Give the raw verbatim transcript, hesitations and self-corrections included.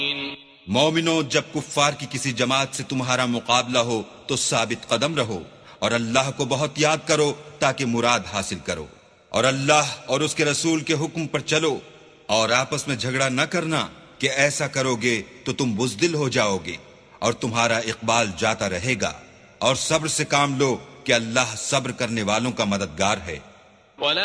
मोमिनो, जब कुफ्फार की किसी जमात से तुम्हारा मुकाबला हो तो साबित कदम रहो और अल्लाह को बहुत याद करो ताकि मुराद हासिल करो, और अल्लाह और उसके रसूल के हुक्म पर चलो, और आपस में झगड़ा न करना कि ऐसा करोगे तो तुम बुज़दिल हो जाओगे और तुम्हारा इकबाल जाता रहेगा, और सब्र से काम लो कि अल्लाह सब्र करने वालों का मददगार है।